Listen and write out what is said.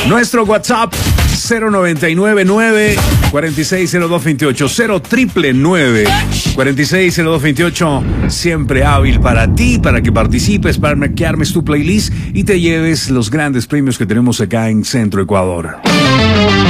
Nuestro WhatsApp 0999 460228 0999 460228, siempre hábil para ti, para que participes, para que armes tu playlist y te lleves los grandes premios que tenemos acá en Centro Ecuador.